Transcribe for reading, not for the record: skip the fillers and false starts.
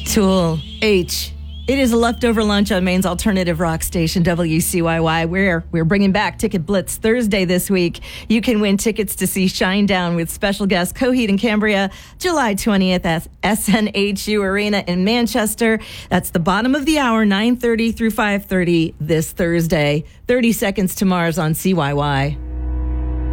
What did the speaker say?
Tool H. It is a leftover lunch on Maine's alternative rock station, WCYY. We're bringing back Ticket Blitz Thursday this week. You can win tickets to see Shinedown with special guest Coheed and Cambria, July 20th at SNHU Arena in Manchester. That's the bottom of the hour, 9:30 through 5:30 this Thursday. 30 seconds to Mars on CYY.